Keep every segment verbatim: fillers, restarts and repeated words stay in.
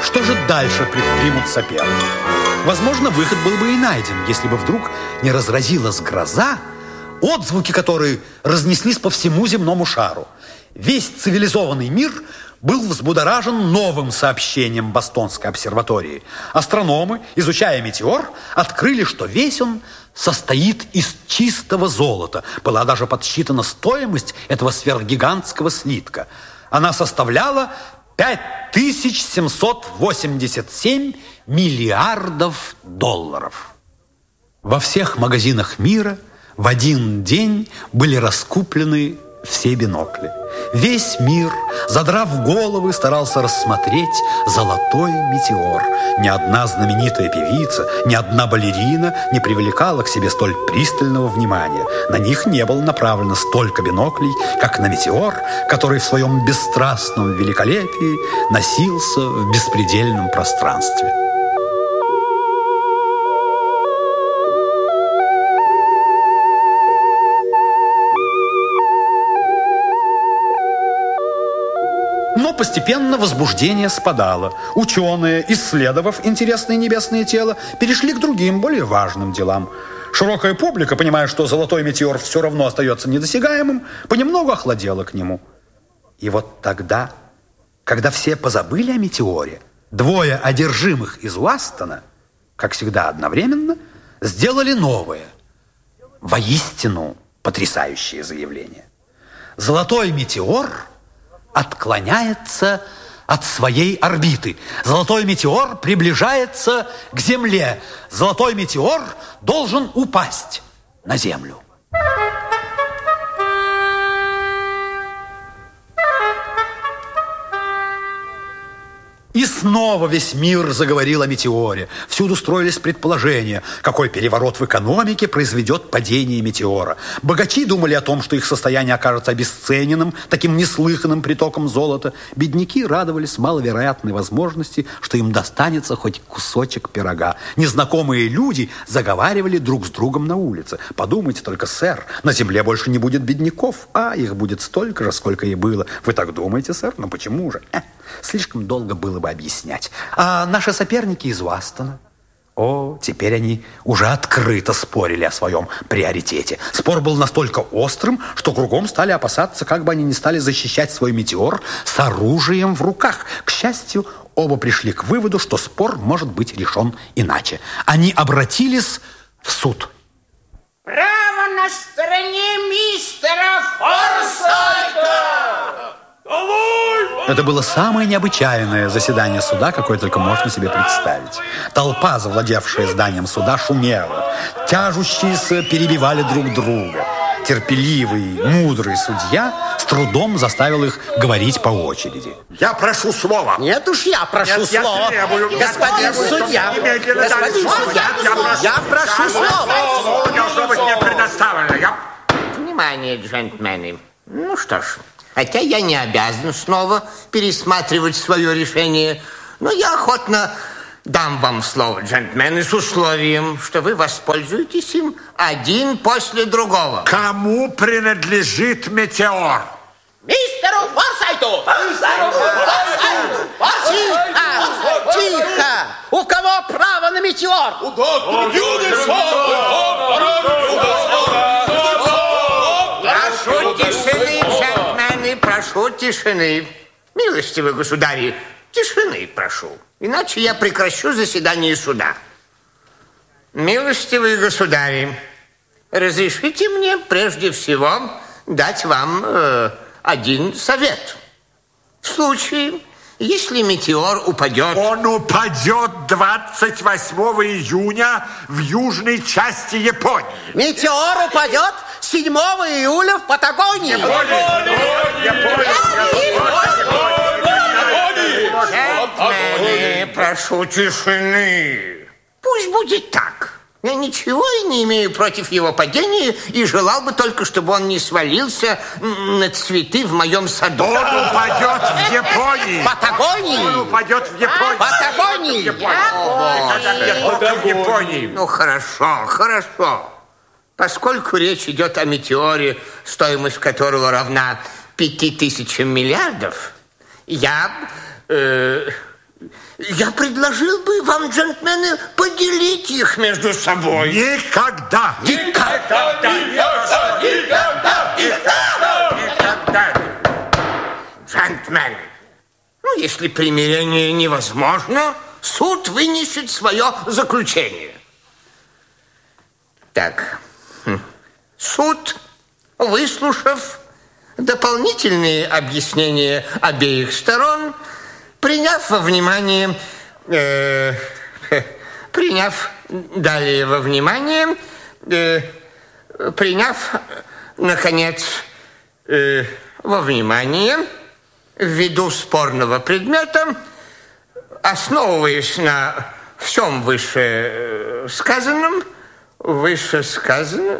Что же дальше предпримут соперники? Возможно, выход был бы и найден, если бы вдруг не разразилась гроза, отзвуки которой разнеслись по всему земному шару. Весь цивилизованный мир был взбудоражен новым сообщением Бостонской обсерватории. Астрономы, изучая метеор, открыли, что весь он состоит из чистого золота. Была даже подсчитана стоимость этого сверхгигантского слитка. Она составляла пять тысяч семьсот восемьдесят семь миллиардов долларов. Во всех магазинах мира в один день были раскуплены все бинокли. Весь мир, задрав головы, старался рассмотреть золотой метеор. Ни одна знаменитая певица, ни одна балерина не привлекала к себе столь пристального внимания. На них не было направлено столько биноклей, как на метеор, который в своем бесстрастном великолепии носился в беспредельном пространстве. Но постепенно возбуждение спадало. Ученые, исследовав интересное небесное тело, перешли к другим, более важным делам. Широкая публика, понимая, что золотой метеор все равно остается недосягаемым, понемногу охладела к нему. И вот тогда, когда все позабыли о метеоре, двое одержимых из Уастона, как всегда одновременно, сделали новое, воистину потрясающее заявление. Золотой метеор отклоняется от своей орбиты. Золотой метеор приближается к Земле. Золотой метеор должен упасть на Землю. И снова весь мир заговорил о метеоре. Всюду строились предположения, какой переворот в экономике произведет падение метеора. Богачи думали о том, что их состояние окажется обесцененным таким неслыханным притоком золота. Бедняки радовались маловероятной возможности, что им достанется хоть кусочек пирога. Незнакомые люди заговаривали друг с другом на улице. Подумайте только, сэр, на земле больше не будет бедняков, а их будет столько же, сколько и было. Вы так думаете, сэр? Но почему же? Э, слишком долго было бы объяснять. А наши соперники из Уастона? О, теперь они уже открыто спорили о своем приоритете. Спор был настолько острым, что кругом стали опасаться, как бы они не стали защищать свой метеор с оружием в руках. К счастью, оба пришли к выводу, что спор может быть решен иначе. Они обратились в суд. Право на стороне мистера Форсайта! Это было самое необычайное заседание суда, какое только можно себе представить. Толпа, завладевшая зданием суда, шумела. Тяжущиеся перебивали друг друга. Терпеливый, мудрый судья с трудом заставил их говорить по очереди. Я прошу слова. Нет уж, я прошу Нет, слова. Я требую, господин я требую, судья, господин судья, я прошу, я прошу слова. Слово должно быть мне предоставлено. Я... Внимание, джентльмены. Ну что ж, хотя я не обязан снова пересматривать свое решение, но я охотно дам вам слово, джентльмены, с условием, что вы воспользуетесь им один после другого. Кому принадлежит метеор? Мистеру Форсайту! Тихо! Тихо! У кого право на метеор? У доктора Прошу тишины, джентльмены, прошу тишины. Милостивые государи, тишины прошу, иначе я прекращу заседание суда. Милостивые государи, разрешите мне прежде всего дать вам э, один совет. В случае, если метеор упадет... Он упадет двадцать восьмого июня в южной части Японии. Метеор упадет седьмого июля в Патагонии. Джентльмены, прошу тишины. Пусть будет так. Я ничего и не имею против его падения и желал бы только, чтобы он не свалился на цветы в моем саду. Он упадет в Японии. Патагонии. Он упадет в Японии. Патагонии. В Японии. Ну, хорошо, хорошо. Поскольку речь идет о метеоре, стоимость которого равна пяти тысячам миллиардов, я э, я предложил бы вам, джентльмены, поделить их между собой. Никогда! Никогда! Никогда! Никогда! Никогда! Никогда! Джентльмены, ну, если примирение невозможно, суд вынесет свое заключение. Так, суд, выслушав дополнительные объяснения обеих сторон, приняв во внимание, э, приняв далее во внимание, э, приняв, наконец, э, во внимание, ввиду спорного предмета, основываясь на всем вышесказанном, вышесказанном,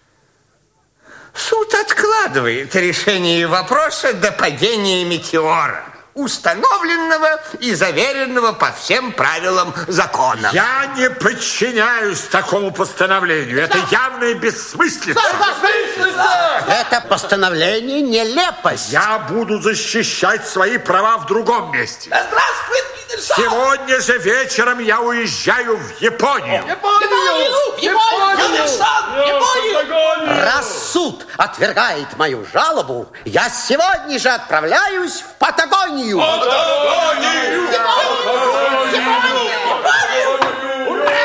суд откладывает решение вопроса до падения метеора, установленного и заверенного по всем правилам закона. Я не подчиняюсь такому постановлению. Это явная бессмыслица. Это постановление нелепость. Я буду защищать свои права в другом месте. Сегодня же вечером я уезжаю в Японию. Японию! Японию! Японию! Раз суд отвергает мою жалобу, я сегодня же отправляюсь в Патагонию. Патагонию! Японию! Японию! Японию! Ура!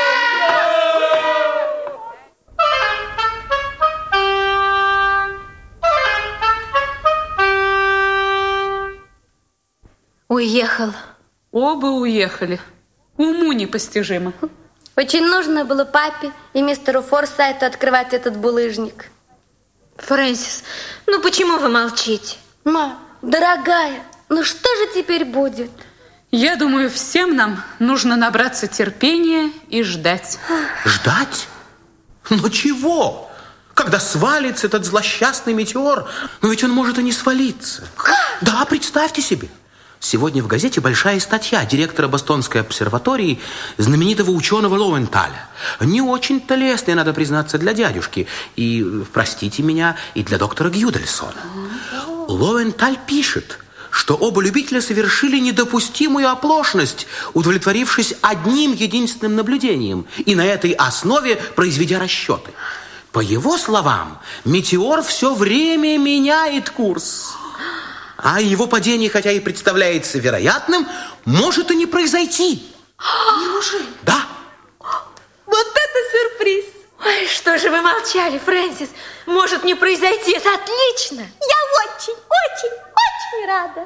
Уехал. Оба уехали. Уму непостижимо. Очень нужно было папе и мистеру Форсайту открывать этот булыжник. Фрэнсис, ну почему вы молчите? Ма, дорогая, ну что же теперь будет? Я думаю, всем нам нужно набраться терпения и ждать. Ждать? Но чего? Когда свалится этот злосчастный метеор, но ведь он может и не свалиться. Да, представьте себе. Сегодня в газете большая статья директора Бостонской обсерватории, знаменитого ученого Лоуэнталя. Не очень-то лестная, надо признаться, для дядюшки. И, простите меня, и для доктора Гюдельсона. Лоуэнталь пишет, что оба любителя совершили недопустимую оплошность, удовлетворившись одним единственным наблюдением, и на этой основе произведя расчеты. По его словам, метеор все время меняет курс. А его падение, хотя и представляется вероятным, может и не произойти. Неужели? Да. Вот это сюрприз! Ой, что же вы молчали, Фрэнсис? Может не произойти, это отлично! Я очень, очень, очень рада.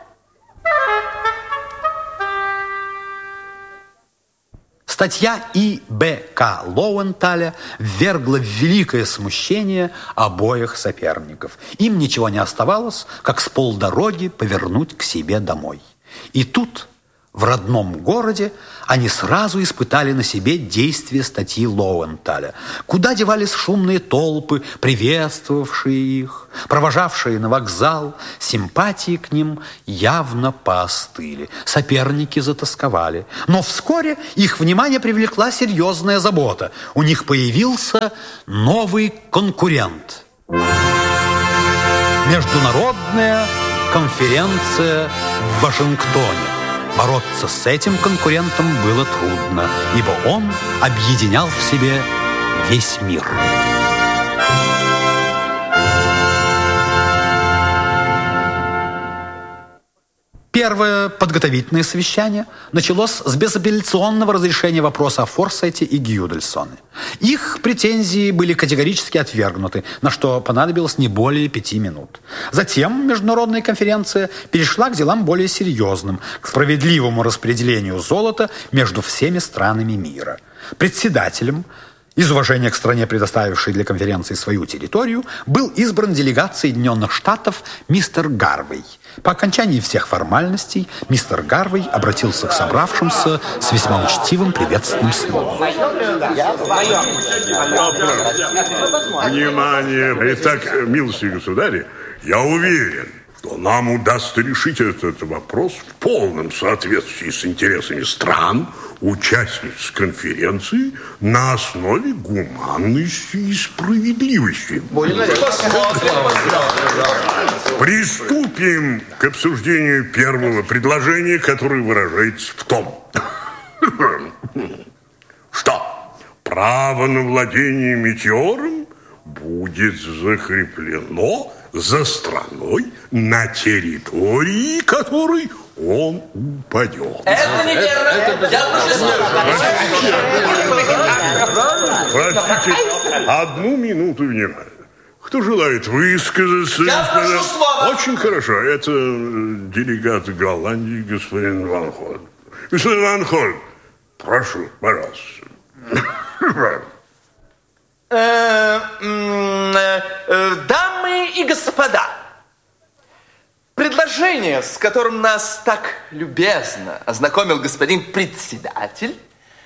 Статья И Б К Лоуэнталя ввергла в великое смущение обоих соперников. Им ничего не оставалось, как с полдороги повернуть к себе домой. И тут, в родном городе, они сразу испытали на себе действие статьи Лоуэнталя. Куда девались шумные толпы, приветствовавшие их, провожавшие на вокзал, симпатии к ним явно поостыли. Соперники затосковали. Но вскоре их внимание привлекла серьезная забота. У них появился новый конкурент. Международная конференция в Вашингтоне. Бороться с этим конкурентом было трудно, ибо он объединял в себе весь мир. Первое подготовительное совещание началось с безапелляционного разрешения вопроса о Форсайте и Гюдельсоне. Их претензии были категорически отвергнуты, на что понадобилось не более пяти минут. Затем международная конференция перешла к делам более серьезным, к справедливому распределению золота между всеми странами мира. Председателем, из уважения к стране, предоставившей для конференции свою территорию, был избран делегат Соединенных Штатов мистер Гарвей. По окончании всех формальностей мистер Гарвей обратился к собравшимся с весьма учтивым приветственным словом. Внимание! Итак, милостивые государи, я уверен, что нам удастся решить этот вопрос в полном соответствии с интересами стран, участниц конференции, на основе гуманности и справедливости. Приступим к обсуждению первого предложения, которое выражается в том, что право на владение метеором будет закреплено за страной, на территории которой он упадет. Это неверно. Я уже Простите, одну минуту внимания. Кто желает высказаться? Я прошу слова. Очень хорошо. Это делегат Голландии, господин Ван Холь. Господин Ван Холь, прошу, пожалуйста. Дамы и господа, предложение, с которым нас так любезно ознакомил господин председатель,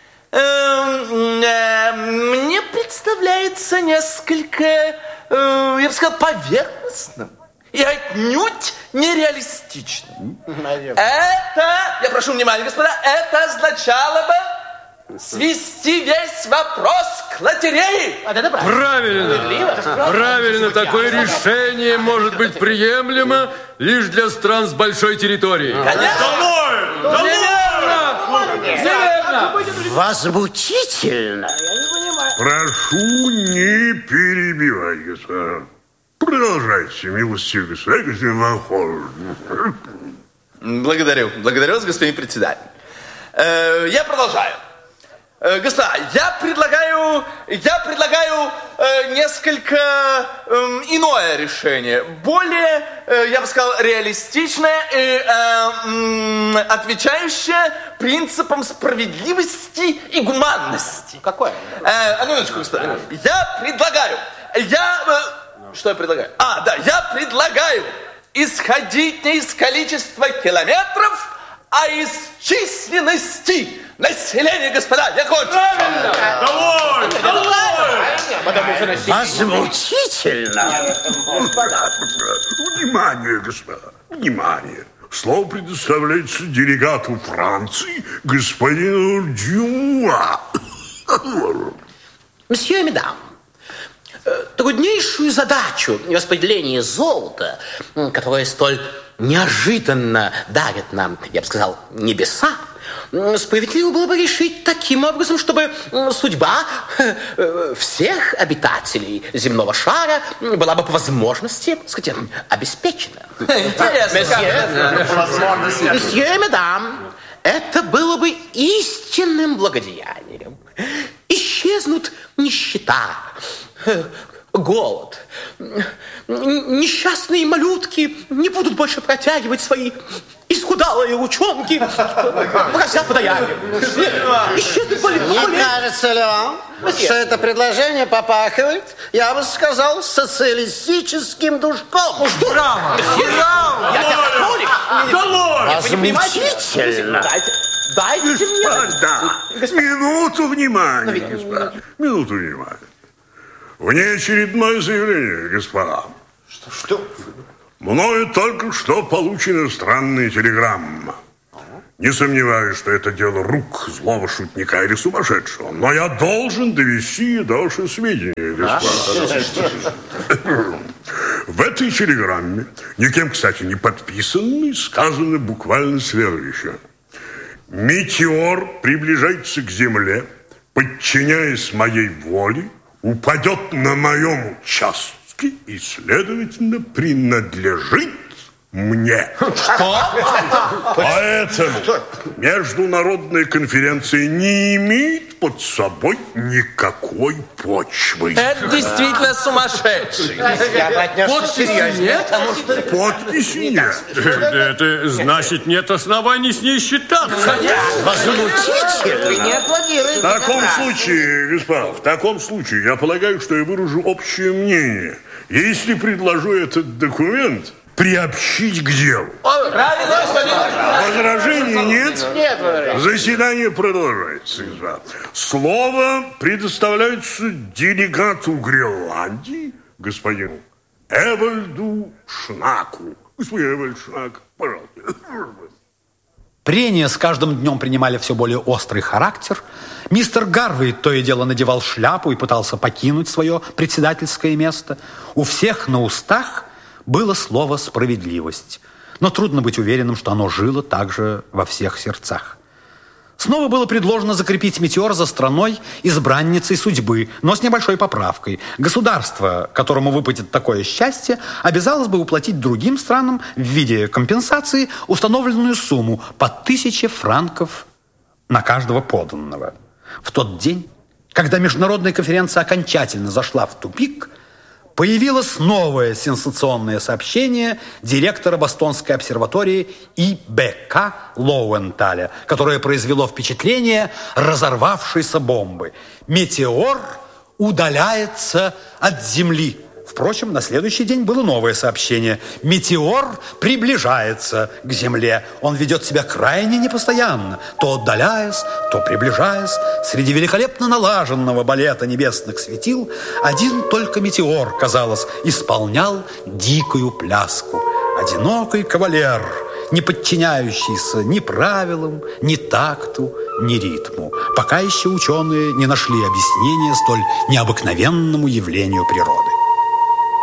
мне представляется несколько, я бы сказал, поверхностным и отнюдь нереалистичным. Это, я прошу внимания, господа, это означало бы свести весь вопрос к лотерее. Правильно. Правильно. Такое решение может быть приемлемо лишь для стран с большой территорией. Конечно. Неверно. Возмутительно. Прошу не перебивать, господа. Продолжайте, милостивый государь, господин Ван Холь. Благодарю. Благодарю вас, господин председатель. Э, я продолжаю. Э, господа, я предлагаю, я предлагаю э, несколько э, иное решение. Более, э, я бы сказал, реалистичное и э, э, отвечающее принципам справедливости и гуманности. Какое? Э, одну минуточку, господа. Я предлагаю, я... Э, что я предлагаю? А, да, я предлагаю исходить не из количества километров, а из численности населения, господа. Я кончу. Довольно! Довольно! Возмутительно. Внимание, господа, внимание. Слово предоставляется делегату Франции, господину Дюма. Мсье и мадам, труднейшую задачу распределения золота, которое столь неожиданно дарят нам, я бы сказал, небеса, справедливо было бы решить таким образом, чтобы судьба всех обитателей земного шара была бы по возможности, так сказать, обеспечена. Интересно. Месье, месье и мадам, это было бы истинным благодеянием. Исчезнут нищета, голод. Несчастные малютки не будут больше протягивать свои исхудалые ручонки, прося подаяния. Исчезнут более... Не кажется ли вам, что это предложение попахивает, я бы сказал, социалистическим душком? Браво! Браво! Я католик! Возмутительно. Дайте, дайте мне... Да, минуту внимания, господа. Минуту внимания. Внеочередное заявление, господа. Что, что? Мною только что получена странная телеграмма. Не сомневаюсь, что это дело рук злого шутника или сумасшедшего, но я должен довести ее до вашего сведения, господа. В этой телеграмме, никем, кстати, не подписанной, сказано буквально следующее. Метеор приближается к Земле, подчиняясь моей воле, упадет на моем участке и, следовательно, принадлежит мне. Что? Поэтому международная конференция не имеет под собой никакой почвы. Это действительно сумасшедший. Подписи нет? Подписи нет. Это значит, нет оснований с ней считаться. Возмутительно. В таком случае, господа, в таком случае, я полагаю, что я выражу общее мнение. Если предложу этот документ приобщить к делу. Правильно, господин. Возражений нет? Нет, возражений. Заседание продолжается, господа. Слово предоставляется делегату Гренландии, господину Эвальду Шнаку. Господин шаг, пожалуйста. Прения с каждым днем принимали все более острый характер. Мистер Гарвей то и дело надевал шляпу и пытался покинуть свое председательское место. У всех на устах было слово «справедливость». Но трудно быть уверенным, что оно жило также во всех сердцах. Снова было предложено закрепить «Метеор» за страной избранницей судьбы, но с небольшой поправкой. Государство, которому выпадет такое счастье, обязалось бы уплатить другим странам в виде компенсации установленную сумму по тысяче франков на каждого подданного. В тот день, когда международная конференция окончательно зашла в тупик, появилось новое сенсационное сообщение директора Бостонской обсерватории И Б К Лоуэнталя, которое произвело впечатление разорвавшейся бомбы. Метеор удаляется от Земли. Впрочем, на следующий день было новое сообщение. Метеор приближается к Земле. Он ведет себя крайне непостоянно, то отдаляясь, то приближаясь. Среди великолепно налаженного балета небесных светил один только метеор, казалось, исполнял дикую пляску. Одинокий кавалер, не подчиняющийся ни правилам, ни такту, ни ритму. Пока еще ученые не нашли объяснения столь необыкновенному явлению природы.